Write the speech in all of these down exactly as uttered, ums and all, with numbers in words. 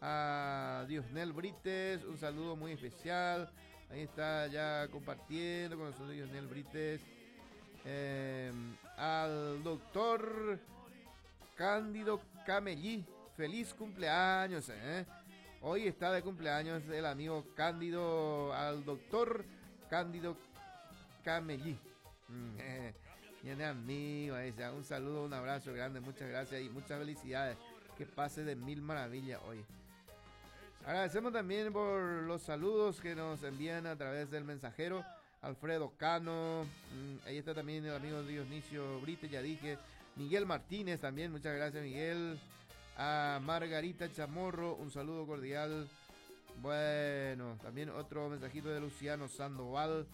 a Diosnel Brites, un saludo muy especial. Ahí está ya compartiendo con nosotros Diosnel Brites. Eh, al doctor Cándido Camellí, feliz cumpleaños. Eh. Hoy está de cumpleaños el amigo Cándido, al doctor Cándido Camellí. Mm, eh, tiene amigo, ahí está. Un saludo, un abrazo grande, muchas gracias y muchas felicidades. Que pase de mil maravillas hoy. Agradecemos también por los saludos que nos envían a través del mensajero. Alfredo Cano, mmm, ahí está también el amigo Dionisio Brite, ya dije. Miguel Martínez también, muchas gracias Miguel. A Margarita Chamorro, un saludo cordial. Bueno, también otro mensajito de Luciano Sandoval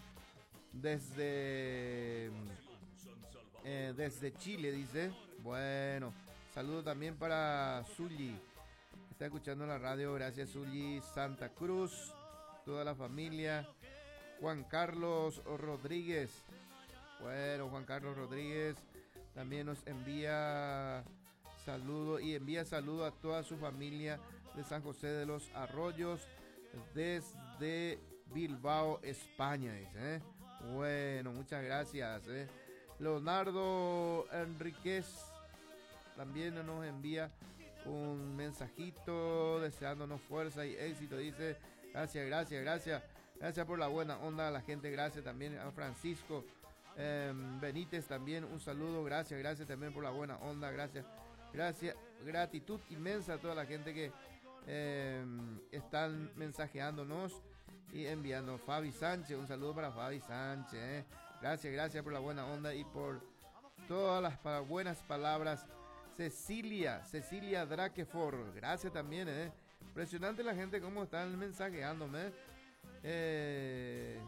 desde eh, desde Chile, dice. Bueno, saludo también para Zully, está escuchando la radio, gracias Zully. Santa Cruz, toda la familia. Juan Carlos Rodríguez, bueno, Juan Carlos Rodríguez también nos envía saludo y envía saludo a toda su familia de San José de los Arroyos desde Bilbao, España, dice, ¿eh? Bueno, muchas gracias, ¿eh? Leonardo Enríquez también nos envía un mensajito deseándonos fuerza y éxito, dice, gracias, gracias, gracias. Gracias por la buena onda a la gente, gracias también a Francisco eh, Benítez también, un saludo, gracias, gracias también por la buena onda, gracias, gracias, gratitud inmensa a toda la gente que eh, están mensajeándonos y enviando. Fabi Sánchez, un saludo para Fabi Sánchez, eh. gracias, gracias por la buena onda y por todas las para, buenas palabras. Cecilia, Cecilia Draquefort, gracias también, eh. impresionante la gente cómo están mensajeándome. Eh,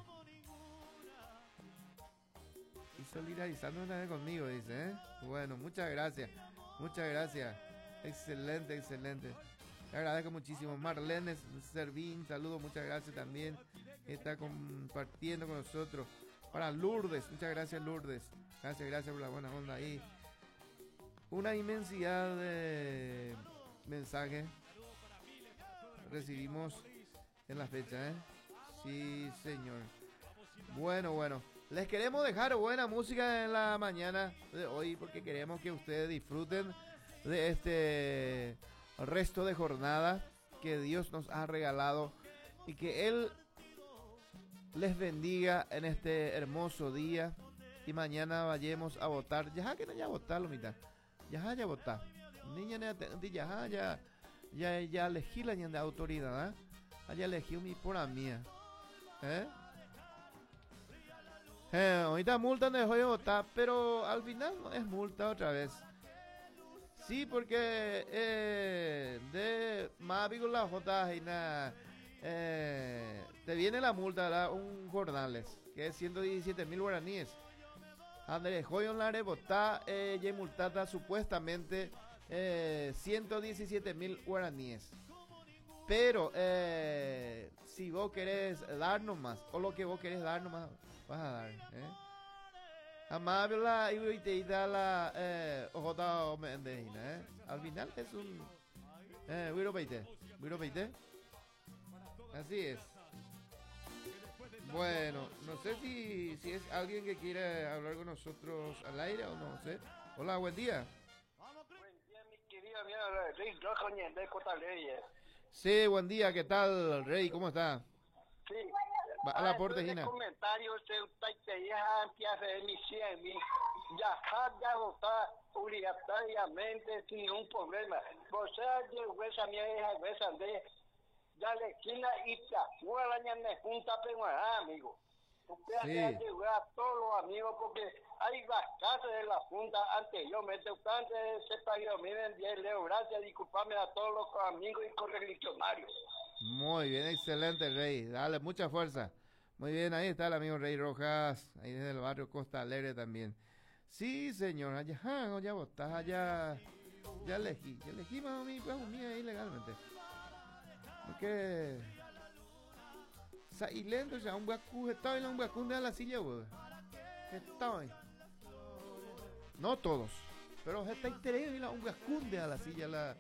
y solidarizándonos conmigo, dice, ¿eh? Bueno, muchas gracias, muchas gracias, excelente, excelente, le agradezco muchísimo. Marlene Servín, saludo, muchas gracias también, está compartiendo con nosotros. Para Lourdes, muchas gracias Lourdes, gracias, gracias por la buena onda ahí. Una inmensidad de mensajes recibimos en la fecha, ¿eh? Sí, señor. Bueno, bueno. Les queremos dejar buena música en la mañana de hoy porque queremos que ustedes disfruten de este resto de jornada que Dios nos ha regalado y que Él les bendiga en este hermoso día y mañana vayamos a votar. Ya que no ya votar, lo mitad. Ya ya votar. Niña ya ya ya ya elegí la de autoridad, ¿eh? Allá elegí mi por la mía. ¿Eh? Eh, ahorita multa no dejó de votar, pero al final no es multa otra vez. Sí, porque eh, de más vigo la J y nada. Eh, te viene la multa, ¿verdad? Un jornales, que es ciento diecisiete mil guaraníes. Andrés Joyon Lare vota, eh, y multata supuestamente eh, ciento diecisiete mil guaraníes. Pero eh, si vos querés dar nomás, o lo que vos querés dar nomás, vas a dar, ¿eh? Amable y te da la eh, ojota mendejina, ¿eh? Al final es un eh, Wiro Peite, Wiro Peite. Así es. Bueno, no sé si, si es alguien que quiere hablar con nosotros al aire o no sé. Hola, buen día. Buen día, mi querido amigo Rey Rojo de Cotaleyes. Sí, buen día, ¿qué tal, Rey? ¿Cómo está? Sí. Va a la porte, Gina. Comentarios de ya ya votar obligatoriamente sin ningún problema. Vos llegó esa mía esa de ya le quina y ta fuera la junta pero amigo. Usted Sí. ha que llevar a todos los amigos porque hay bastantes de la junta anteriormente. Antes se pagó, miren, bien, Leo, gracias, disculpame a todos los amigos y correligionarios. Muy bien, excelente, Rey. Dale, mucha fuerza. Muy bien, ahí está el amigo Rey Rojas, ahí desde el barrio Costa Alegre también. Sí, señor, allá, ah, ya votás, allá, ya elegí, ya elegí más o menos, pues, mía ilegalmente. Porque... Sa ilendo ya un guacu, estaba en un guacu de la silla, güey. Estaba no todos, pero está interés y la un guacu de la silla la